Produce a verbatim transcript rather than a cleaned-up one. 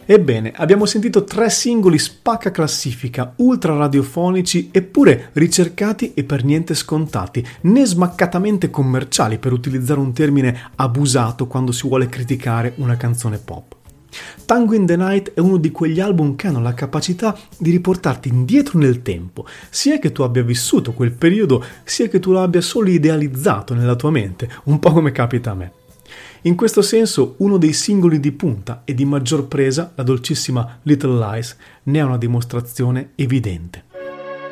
Ebbene, abbiamo sentito tre singoli spacca classifica, ultra radiofonici, eppure ricercati e per niente scontati, né smaccatamente commerciali, per utilizzare un termine abusato quando si vuole criticare una canzone pop. Tango in the Night è uno di quegli album che hanno la capacità di riportarti indietro nel tempo, sia che tu abbia vissuto quel periodo, sia che tu l'abbia solo idealizzato nella tua mente, un po' come capita a me. In questo senso, uno dei singoli di punta e di maggior presa, la dolcissima Little Lies, ne è una dimostrazione evidente.